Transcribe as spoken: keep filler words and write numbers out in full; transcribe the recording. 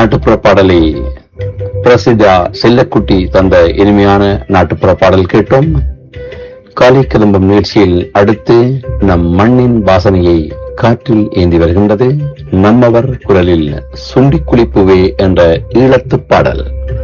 நாட்டுப்புற பாடலை பிரசிதா செல்லக்குட்டி தந்த இனிமையான நாட்டுப்புற பாடல் கேட்டோம். காலை கிளம்பும் நிகழ்ச்சியில் அடுத்து நம் மண்ணின் வாசனையை காற்றில் ஏந்தி வருகின்றது. நம்மவர் குரலில் சுண்டி குளிப்புவே என்ற ஈழத்து பாடல்.